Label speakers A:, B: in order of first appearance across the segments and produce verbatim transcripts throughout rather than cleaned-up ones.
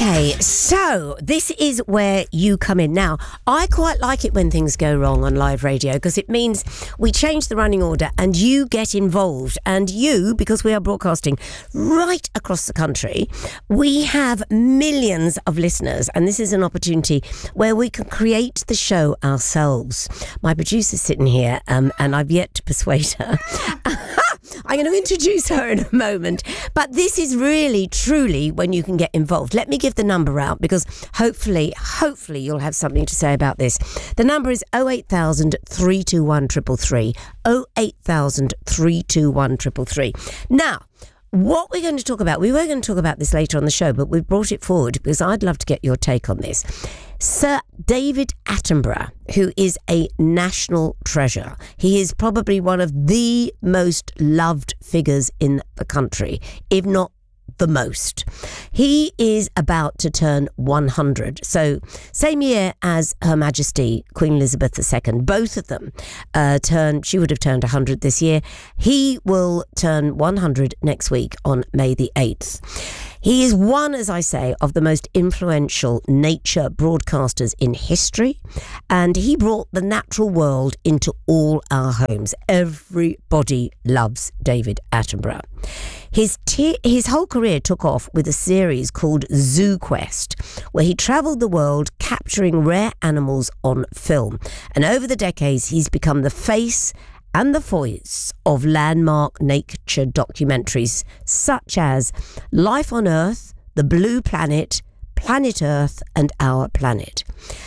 A: Okay, so this is where you come in. Now, I quite like it when things go wrong on live radio because it means we change the running order and you get involved. And you, because we are broadcasting right across the country, we have millions of listeners, and this is an opportunity where we can create the show ourselves. My producer's sitting here, um, and I've yet to persuade her. I'm going to introduce her in a moment. But this is really, truly when you can get involved. Let me give the number out because hopefully, hopefully you'll have something to say about this. The number is oh eight thousand, three two one, three three three. oh eight thousand, three two one, three three three. Now, what we're going to talk about, we were going to talk about this later on the show, but we've brought it forward because I'd love to get your take on this. Sir David Attenborough, who is a national treasure. He is probably one of the most loved figures in the country, if not the most. He is about to turn one hundred. So same year as Her Majesty Queen Elizabeth the Second. Both of them uh, turned, she would have turned one hundred this year. He will turn one hundred next week on May the eighth. He is one, as I say, of the most influential nature broadcasters in history, and he brought the natural world into all our homes. Everybody loves David Attenborough. His t- his whole career took off with a series called Zoo Quest, where he travelled the world capturing rare animals on film. And over the decades, he's become the face and the voice of landmark nature documentaries such as Life on Earth, The Blue Planet, Planet Earth, and Our Planet.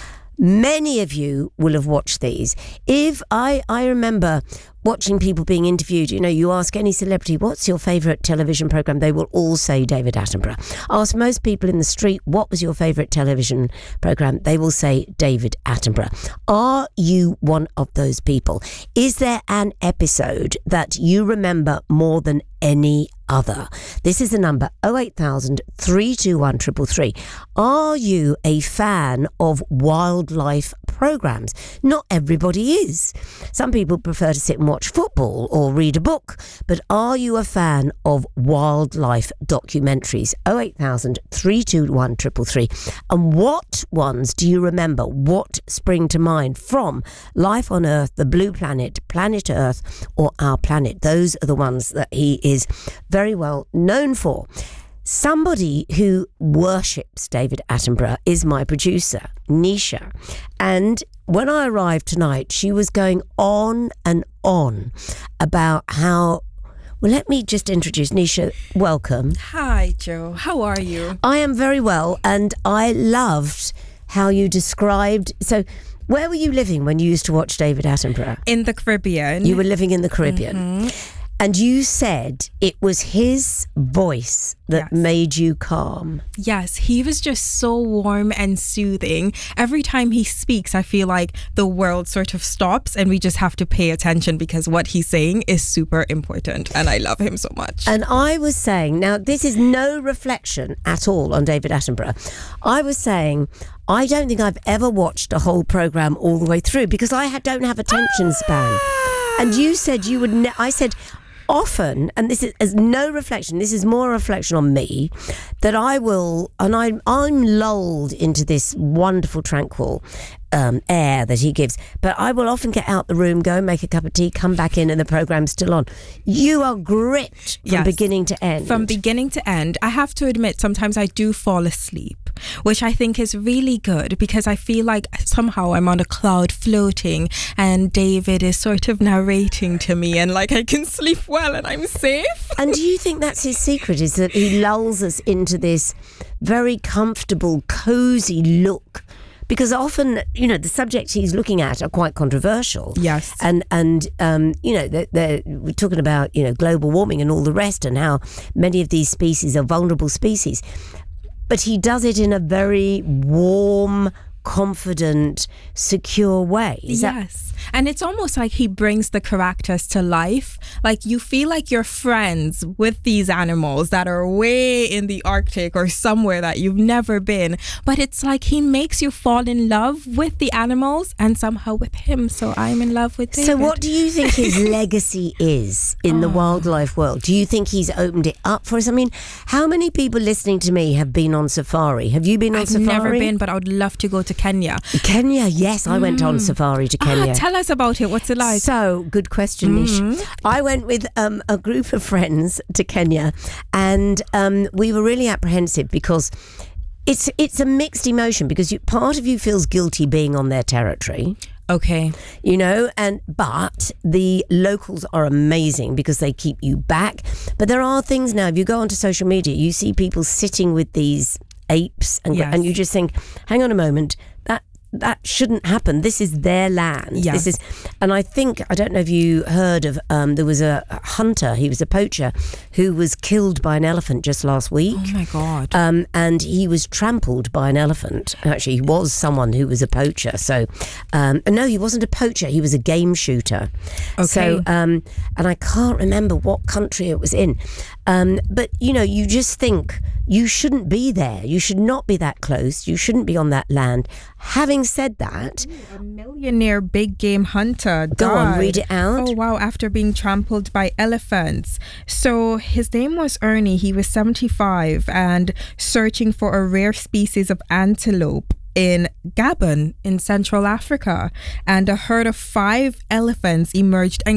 A: Many of you will have watched these. If I, I remember watching people being interviewed, you know, you ask any celebrity, what's your favourite television programme? They will all say David Attenborough. Ask most people in the street, what was your favourite television programme? They will say David Attenborough. Are you one of those people? Is there an episode that you remember more than any other? This is the number oh eight thousand, three two one, three three three. Are you a fan of wildlife programmes? Not everybody is. Some people prefer to sit and watch football or read a book, but are you a fan of wildlife documentaries? oh eight thousand, three two one, three three three. And what ones do you remember? What spring to mind from Life on Earth, The Blue Planet, Planet Earth, or Our Planet? Those are the ones that he is very well known for. Somebody who worships David Attenborough is my producer, Nisha. And when I arrived tonight, she was going on and on about how... Well, let me just introduce Nisha. Welcome.
B: Hi, Joe. How are you?
A: I am very well, and I loved how you described... So, where were you living when you used to watch David Attenborough?
B: In the Caribbean.
A: You were living in the Caribbean.
B: Mm-hmm.
A: And you said it was his voice that
B: Yes.
A: made you calm.
B: Yes, he was just so warm and soothing. Every time he speaks, I feel like the world sort of stops and we just have to pay attention because what he's saying is super important and I love him so much.
A: And I was saying, now this is no reflection at all on David Attenborough. I was saying, I don't think I've ever watched a whole programme all the way through because I ha- don't have attention span. And you said you would, ne- I said, often, and this is, is no reflection, this is more a reflection on me, that I will, and I'm, I'm lulled into this wonderful, tranquil um, air that he gives, but I will often get out the room, go and make a cup of tea, come back in, and the programme's still on. You are gripped from
B: Yes.
A: beginning to end.
B: From beginning to end, I have to admit, sometimes I do fall asleep, which I think is really good because I feel like somehow I'm on a cloud floating and David is sort of narrating to me and like I can sleep well and I'm safe.
A: And do you think that's his secret, is that he lulls us into this very comfortable, cosy look? Because often, you know, the subjects he's looking at are quite controversial.
B: Yes.
A: And, and um, you know, they're, they're, we're talking about, you know, global warming and all the rest and how many of these species are vulnerable species. But he does it in a very warm, confident, secure way. Is
B: yes. And it's almost like he brings the characters to life. Like you feel like you're friends with these animals that are way in the Arctic or somewhere that you've never been. But it's like he makes you fall in love with the animals and somehow with him. So I'm in love with David.
A: So what do you think his legacy is in oh. the wildlife world? Do you think he's opened it up for us? I mean, how many people listening to me have been on safari? Have you been on
B: I've
A: safari?
B: I've never been, but I would love to go to Kenya.
A: Kenya, yes. I mm. went on safari to Kenya.
B: Ah, tell us about it. What's it like?
A: So, good question, Nish. Mm. I went with um, a group of friends to Kenya, and um, we were really apprehensive because it's it's a mixed emotion, because you, part of you feels guilty being on their territory.
B: Okay.
A: You know, and but the locals are amazing because they keep you back. But there are things now, if you go onto social media, you see people sitting with these apes and yes. and you just think, hang on a moment, that that shouldn't happen. This is their land.
B: Yes.
A: This is, and I think, I don't know if you heard of, um, there was a hunter, he was a poacher, who was killed by an elephant just last week.
B: Oh my God.
A: Um, and he was trampled by an elephant. Actually, he was someone who was a poacher. So, um, no, he wasn't a poacher. He was a game shooter.
B: Okay.
A: So, um, and I can't remember what country it was in. Um, but, you know, you just think you shouldn't be there. You should not be that close. You shouldn't be on that land. Having said that,
B: a millionaire big game hunter died.
A: Go on, read it out.
B: Oh wow, after being trampled by elephants. So his name was Ernie. He was seventy-five and searching for a rare species of antelope in Gabon in Central Africa, and a herd of five elephants emerged and